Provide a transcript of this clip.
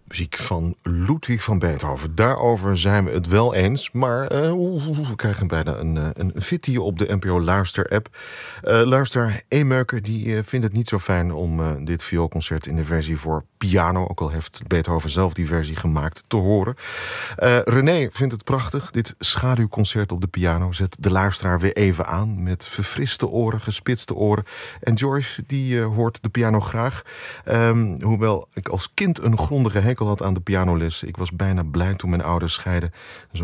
Muziek van Ludwig van Beethoven. Daarover zijn we het wel eens. Maar we krijgen bijna een fitty op de NPO Luister-app. Luisteraar Emeuke die vindt het niet zo fijn om dit vioolconcert in de versie voor piano, ook al heeft Beethoven zelf die versie gemaakt, te horen. René vindt het prachtig. Dit schaduwconcert op de piano zet de luisteraar weer even aan met verfriste oren, gespitste oren. En Joyce die hoort de piano graag. Hoewel ik als kind een grondige hekel had aan de pianoles. Ik was bijna blij toen mijn ouders scheiden. Zo